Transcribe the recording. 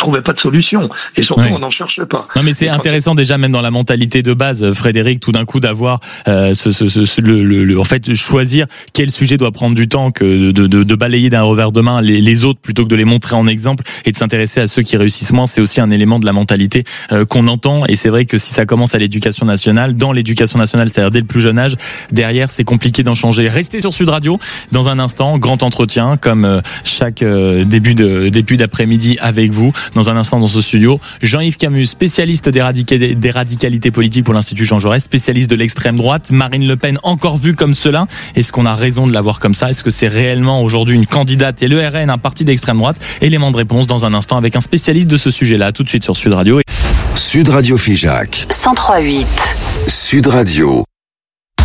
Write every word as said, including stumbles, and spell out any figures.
trouvait pas de solution. Et surtout, ouais. on n'en cherche pas. Non, mais c'est intéressant déjà, même dans la mentalité de base, Frédéric, tout d'un coup d'avoir euh, ce, ce, ce, le, le, le, en fait, choisir quel sujet doit prendre du temps que de, de, de balayer d'un revers de main les, les autres plutôt que de les montrer en exemple et de s'intéresser à ceux qui réussissent moins. C'est aussi un élément de la mentalité euh, qu'on entend. Et c'est vrai que si ça commence à l'éducation nationale, dans l'éducation nationale, c'est-à-dire dès le plus jeune âge, derrière, c'est compliqué d'en changer. Restez sur Sud Radio. Dans un instant, grand entretien, comme euh, chaque euh, début de début d'après-midi avec vous. Dans un instant dans ce studio, Jean-Yves Camus, spécialiste des, radica- des radicalités politiques pour l'Institut Jean Jaurès, spécialiste de l'extrême droite. Marine Le Pen, encore vue comme cela. Est-ce qu'on a raison de la voir comme ça? Est-ce que c'est réellement aujourd'hui une candidate et le R N, un parti d'extrême droite? Élément de réponse dans un instant avec un spécialiste de ce sujet-là. Tout de suite sur Sud Radio. Sud Radio Figeac. cent trois virgule huit. Sud Radio.